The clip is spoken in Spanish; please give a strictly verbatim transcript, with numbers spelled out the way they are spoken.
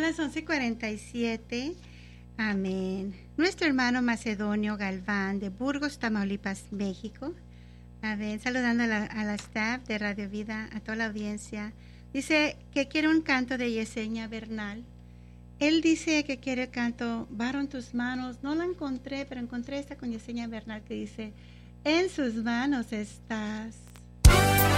las once cuarenta y siete. Amén. Nuestro hermano Macedonio Galván de Burgos, Tamaulipas, México. Amén. Saludando a la, a la staff de Radio Vida, a toda la audiencia. Dice que quiere un canto de Yesenia Bernal. Él dice que quiere el canto Barro en tus manos. No la encontré, pero encontré esta con Yesenia Bernal que dice: en sus manos estás.